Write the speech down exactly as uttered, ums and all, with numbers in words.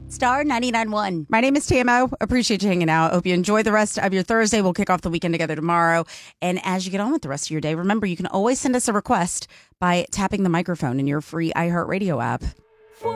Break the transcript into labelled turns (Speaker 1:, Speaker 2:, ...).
Speaker 1: Star ninety-nine point one.
Speaker 2: My name is Tamo. Appreciate you hanging out. Hope you enjoy the rest of your Thursday. We'll kick off the weekend together tomorrow. And as you get on with the rest of your day, remember, you can always send us a request by tapping the microphone in your free iHeartRadio app.